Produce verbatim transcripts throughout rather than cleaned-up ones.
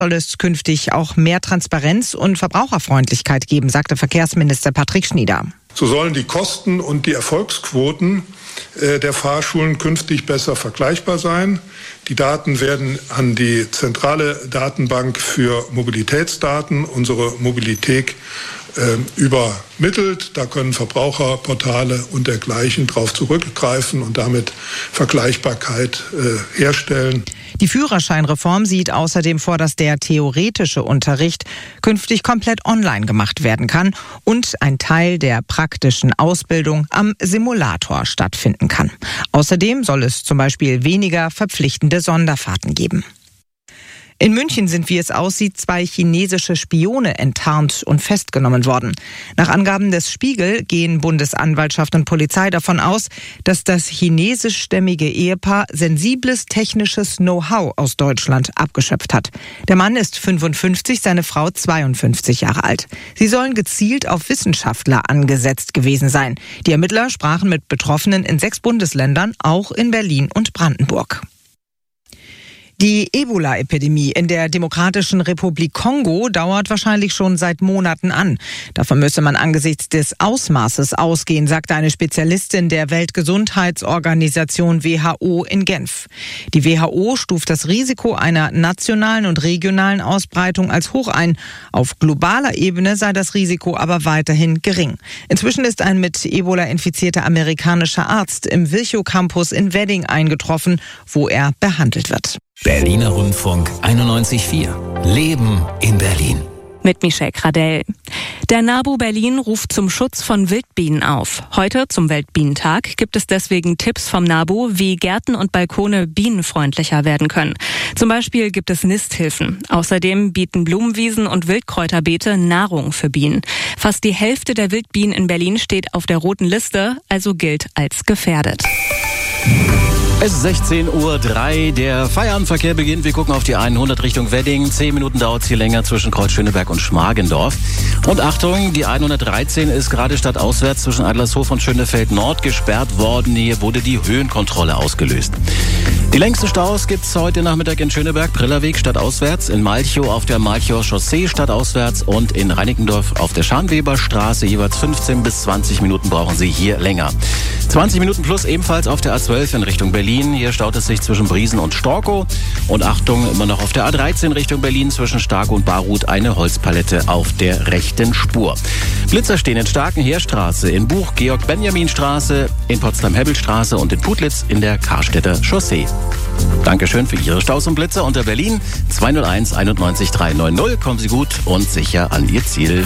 soll es künftig auch mehr Transparenz und Verbraucherfreundlichkeit geben, sagte Verkehrsminister Patrick Schnieder. So sollen die Kosten und die Erfolgsquoten der Fahrschulen künftig besser vergleichbar sein. Die Daten werden an die zentrale Datenbank für Mobilitätsdaten, unsere Mobilität, äh, übermittelt. Da können Verbraucherportale und dergleichen drauf zurückgreifen und damit Vergleichbarkeit äh, herstellen. Die Führerscheinreform sieht außerdem vor, dass der theoretische Unterricht künftig komplett online gemacht werden kann und ein Teil der praktischen Ausbildung am Simulator stattfinden kann. Außerdem soll es zum Beispiel weniger verpflichtende Sonderfahrten geben. In München sind, wie es aussieht, zwei chinesische Spione enttarnt und festgenommen worden. Nach Angaben des Spiegel gehen Bundesanwaltschaft und Polizei davon aus, dass das chinesischstämmige Ehepaar sensibles technisches Know-how aus Deutschland abgeschöpft hat. Der Mann ist fünfundfünfzig, seine Frau zweiundfünfzig Jahre alt. Sie sollen gezielt auf Wissenschaftler angesetzt gewesen sein. Die Ermittler sprachen mit Betroffenen in sechs Bundesländern, auch in Berlin und Brandenburg. Die Ebola-Epidemie in der Demokratischen Republik Kongo dauert wahrscheinlich schon seit Monaten an. Davon müsse man angesichts des Ausmaßes ausgehen, sagte eine Spezialistin der Weltgesundheitsorganisation W H O in Genf. Die W H O stuft das Risiko einer nationalen und regionalen Ausbreitung als hoch ein. Auf globaler Ebene sei das Risiko aber weiterhin gering. Inzwischen ist ein mit Ebola infizierter amerikanischer Arzt im Virchow-Campus in Wedding eingetroffen, wo er behandelt wird. Berliner Rundfunk einundneunzig Komma vier. Leben in Berlin. Mit Michelle Gradell. Der NABU Berlin ruft zum Schutz von Wildbienen auf. Heute, zum Weltbienentag, gibt es deswegen Tipps vom NABU, wie Gärten und Balkone bienenfreundlicher werden können. Zum Beispiel gibt es Nisthilfen. Außerdem bieten Blumenwiesen und Wildkräuterbeete Nahrung für Bienen. Fast die Hälfte der Wildbienen in Berlin steht auf der roten Liste, also gilt als gefährdet. Es ist sechzehn Uhr drei, der Feierabendverkehr beginnt. Wir gucken auf die hundert Richtung Wedding. Zehn Minuten dauert es hier länger zwischen Kreuz-Schöneberg und Schmargendorf. Und Achtung, die hundertdreizehn ist gerade stadtauswärts zwischen Adlershof und Schönefeld Nord gesperrt worden. Hier wurde die Höhenkontrolle ausgelöst. Die längsten Staus gibt's heute Nachmittag in Schöneberg, Brillerweg stadtauswärts, in Malchow auf der Malchower Chaussee stadtauswärts und in Reinickendorf auf der Scharnweberstraße. Jeweils fünfzehn bis zwanzig Minuten brauchen Sie hier länger. zwanzig Minuten plus ebenfalls auf der A zwölf in Richtung Berlin. Hier staut es sich zwischen Briesen und Storkow. Und Achtung, immer noch auf der A dreizehn Richtung Berlin zwischen Starkow und Barruth eine Holzpalette auf der rechten Spur. Blitzer stehen in Starken Heerstraße, in Buch Georg-Benjamin-Straße, in Potsdam-Hebbelstraße und in Putlitz in der Karstädter Chaussee. Dankeschön für Ihre Staus und Blitzer unter Berlin zwei null eins einundneunzig dreihundertneunzig. Kommen Sie gut und sicher an Ihr Ziel.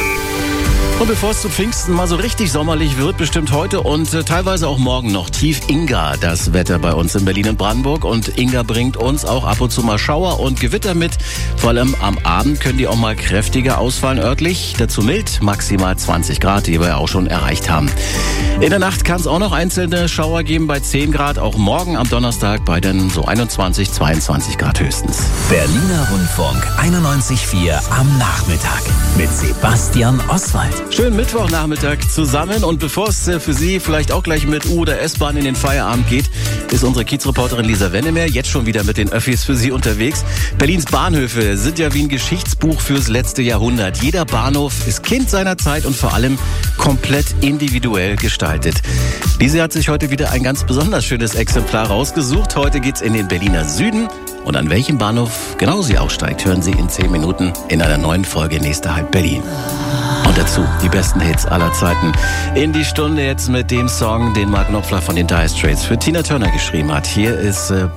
Und bevor es zu Pfingsten mal so richtig sommerlich wird, bestimmt heute und äh, teilweise auch morgen noch tief Inga das Wetter bei uns in Berlin und Brandenburg. Und Inga bringt uns auch ab und zu mal Schauer und Gewitter mit. Vor allem am Abend können die auch mal kräftiger ausfallen örtlich. Dazu mild, maximal zwanzig Grad, die wir ja auch schon erreicht haben. In der Nacht kann es auch noch einzelne Schauer geben bei zehn Grad. Auch morgen am Donnerstag bei dann so einundzwanzig, zweiundzwanzig Grad höchstens. Berliner Rundfunk einundneunzig Komma vier am Nachmittag mit Sebastian Oswald. Schönen Mittwochnachmittag zusammen und bevor es für Sie vielleicht auch gleich mit U- oder S-Bahn in den Feierabend geht, ist unsere Kiezreporterin Lisa Wennemer jetzt schon wieder mit den Öffis für Sie unterwegs. Berlins Bahnhöfe sind ja wie ein Geschichtsbuch fürs letzte Jahrhundert. Jeder Bahnhof ist Kind seiner Zeit und vor allem komplett individuell gestaltet. Lisa hat sich heute wieder ein ganz besonders schönes Exemplar rausgesucht. Heute geht's in den Berliner Süden. Und an welchem Bahnhof genau sie aussteigt, hören Sie in zehn Minuten in einer neuen Folge Nächster Halt Berlin. Und dazu die besten Hits aller Zeiten. In die Stunde jetzt mit dem Song, den Mark Knopfler von den Dire Straits für Tina Turner geschrieben hat. Hier ist äh,